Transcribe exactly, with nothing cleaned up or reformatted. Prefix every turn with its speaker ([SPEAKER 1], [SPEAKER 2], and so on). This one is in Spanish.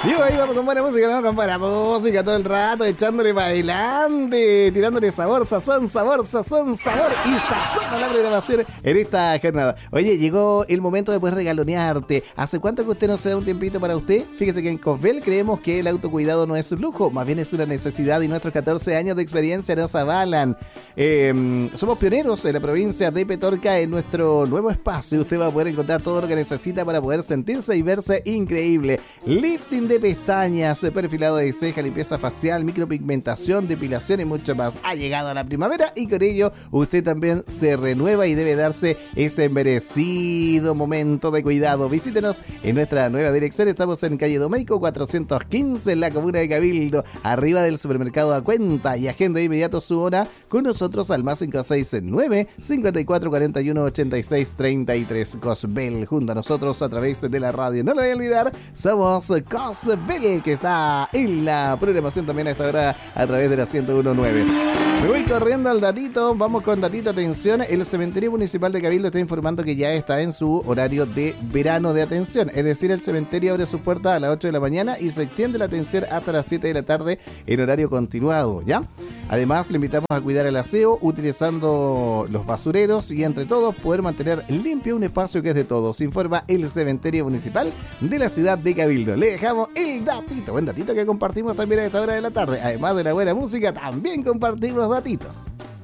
[SPEAKER 1] Y ahí vamos con buena música, vamos con buena música todo el rato, echándole para adelante, tirándole sabor, sazón, sabor, sazón, sabor y sazón a la programación en esta jornada. Oye, llegó el momento de poder regalonearte. ¿Hace cuánto que usted no se da un tiempito para usted? Fíjese que en Cosbel creemos que el autocuidado no es un lujo, más bien es una necesidad y nuestros catorce años de experiencia nos avalan. Eh, somos pioneros en la provincia de Petorca en nuestro nuevo espacio. Usted va a poder encontrar todo lo que necesita para poder sentirse y verse increíble. Lifting de pestañas, perfilado de ceja, limpieza facial, micropigmentación, depilación y mucho más. Ha llegado la primavera y con ello usted también se renueva y debe darse ese merecido momento de cuidado. Visítenos en nuestra nueva dirección. Estamos en calle Domeico cuatrocientos quince en la comuna de Cabildo, arriba del supermercado A Cuenta, y agenda de inmediato su hora con nosotros al más cinco seis nueve, cincuenta y cuatro cuarenta y uno, ochenta y seis treinta y tres. Cosbel junto a nosotros a través de la radio. No lo voy a olvidar, somos Cosbel, que está en la programación también a esta hora a través de la ciento uno punto nueve. Me voy corriendo al datito, vamos con datito, atención. El Cementerio Municipal de Cabildo está informando que ya está en su horario de verano de atención, es decir, el cementerio abre sus puertas a las ocho de la mañana y se extiende la atención hasta las siete de la tarde en horario continuado, ¿ya? Además, le invitamos a cuidar el aseo utilizando los basureros y entre todos poder mantener limpio un espacio que es de todos. Informa el Cementerio Municipal de la ciudad de Cabildo. Le dejamos el datito, buen datito que compartimos también a esta hora de la tarde. Además de la buena música, también compartimos datitos.